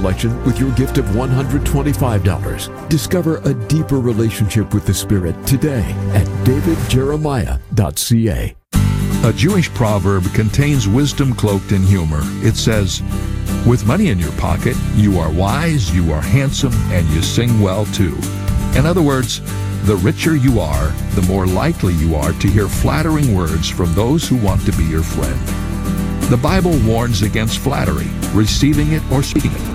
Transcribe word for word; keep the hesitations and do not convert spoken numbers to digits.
Collection with your gift of one hundred twenty-five dollars. Discover a deeper relationship with the Spirit today at david jeremiah dot c a. A Jewish proverb contains wisdom cloaked in humor. It says, "With money in your pocket, you are wise, you are handsome, and you sing well too." In other words, the richer you are, the more likely you are to hear flattering words from those who want to be your friend. The Bible warns against flattery, receiving it or speaking it.